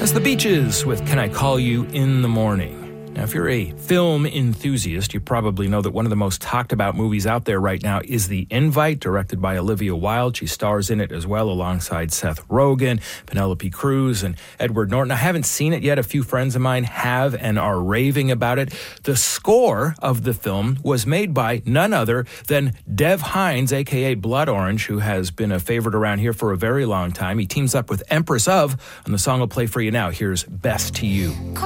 That's The Beaches with Can I Call You in the Morning. Now, if you're a film enthusiast, you probably know that one of the most talked about movies out there right now is The Invite, directed by Olivia Wilde. She stars in it as well alongside Seth Rogen, Penelope Cruz, and Edward Norton. I haven't seen it yet. A few friends of mine have and are raving about it. The score of the film was made by none other than Dev Hynes, a.k.a. Blood Orange, who has been a favorite around here for a very long time. He teams up with Empress of, and the song will play for you now. Here's Best to You.